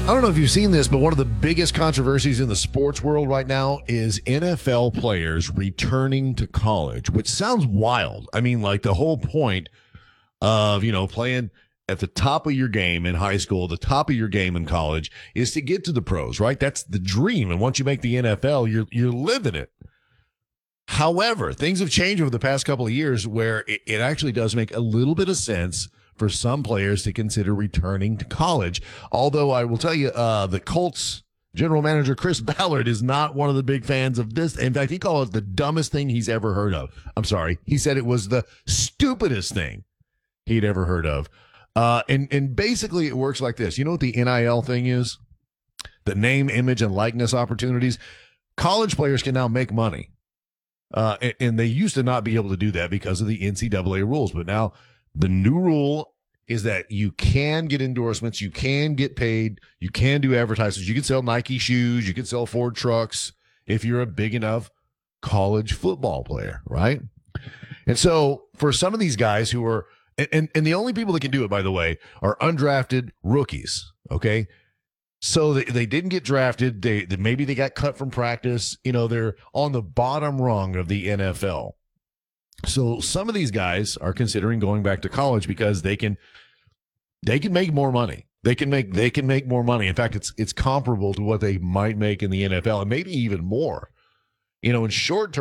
I don't know if you've seen this, but one of the biggest controversies in the sports world right now is NFL players returning to college, which sounds wild. I mean, like the whole point of, playing at the top of your game in high school, the top of your game in college is to get to the pros, right? That's the dream. And once you make the NFL, you're living it. However, things have changed over the past couple of years where it actually does make a little bit of sense for some players to consider returning to college. Although I will tell you, the Colts general manager, Chris Ballard, is not one of the big fans of this. In fact, he called it the dumbest thing he's ever heard of. I'm sorry. He said it was the stupidest thing he'd ever heard of. And basically it works like this. You know what the NIL thing is? The name, image, and likeness opportunities. College players can now make money. And they used to not be able to do that because of the NCAA rules. But now the new rule is that you can get endorsements, you can get paid, you can do advertisements, you can sell Nike shoes, you can sell Ford trucks if you're a big enough college football player, right? And so for some of these guys who are, and the only people that can do it, by the way, are undrafted rookies, okay? So they didn't get drafted. Maybe they got cut from practice. They're on the bottom rung of the NFL. So some of these guys are considering going back to college because they can make more money. They can make more money. In fact, it's comparable to what they might make in the NFL and maybe even more. In short term.